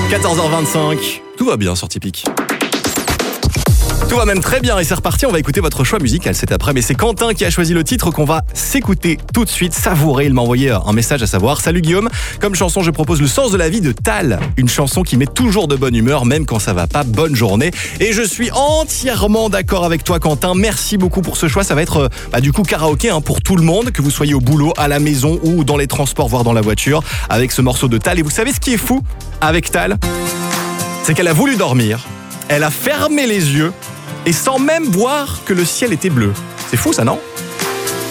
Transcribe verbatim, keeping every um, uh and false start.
quatorze heures vingt-cinq, tout va bien sur Tipeee. Tout va même très bien et c'est reparti, on va écouter votre choix musical cet après, mais c'est Quentin qui a choisi le titre qu'on va s'écouter tout de suite, savourer. Il m'a envoyé un message à savoir: salut Guillaume, comme chanson je propose Le Sens de la Vie de Tal, une chanson qui met toujours de bonne humeur même quand ça va pas. Bonne journée. Et je suis entièrement d'accord avec toi Quentin, merci beaucoup pour ce choix. Ça va être bah, du coup karaoké hein, pour tout le monde, que vous soyez au boulot, à la maison ou dans les transports, voire dans la voiture, avec ce morceau de Tal. Et vous savez ce qui est fou avec Tal, c'est qu'elle a voulu dormir, elle a fermé les yeux et sans même voir que le ciel était bleu. C'est fou ça, non ?